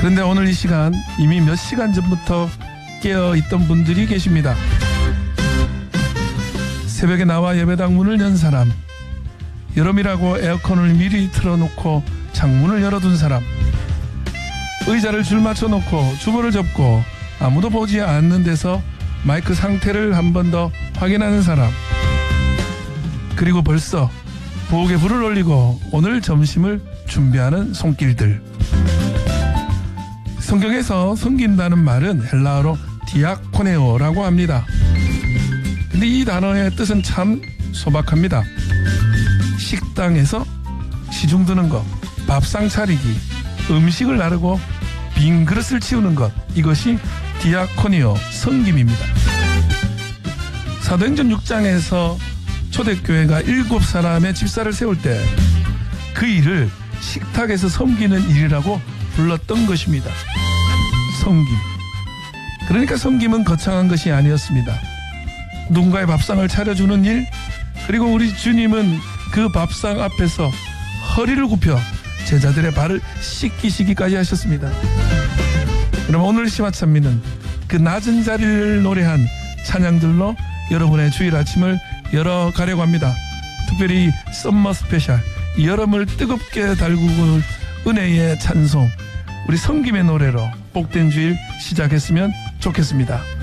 그런데 오늘 이 시간 이미 몇 시간 전부터 깨어있던 분들이 계십니다. 새벽에 나와 예배당 문을 연 사람, 여름이라고 에어컨을 미리 틀어놓고 창문을 열어둔 사람, 의자를 줄 맞춰놓고 주보를 접고 아무도 보지 않는 데서 마이크 상태를 한 번 더 확인하는 사람, 그리고 벌써 부엌에 불을 올리고 오늘 점심을 준비하는 손길들. 성경에서 섬긴다는 말은 헬라어로 디아코네오라고 합니다. 근데 이 단어의 뜻은 참 소박합니다. 식당에서 시중 드는 것, 밥상 차리기, 음식을 나르고 빈 그릇을 치우는 것, 이것이 디아코니오, 섬김입니다. 사도행전 6장에서 초대교회가 7사람의 집사를 세울 때 그 일을 식탁에서 섬기는 일이라고 불렀던 것입니다. 섬김. 그러니까 섬김은 거창한 것이 아니었습니다. 누군가의 밥상을 차려주는 일, 그리고 우리 주님은 그 밥상 앞에서 허리를 굽혀 제자들의 발을 씻기시기까지 하셨습니다. 그럼 오늘 시마찬미는 그 낮은 자리를 노래한 찬양들로 여러분의 주일 아침을 열어가려고 합니다. 특별히 썸머 스페셜, 여름을 뜨겁게 달구고 은혜의 찬송, 우리 섬김의 노래로 복된 주일 시작했으면 좋겠습니다.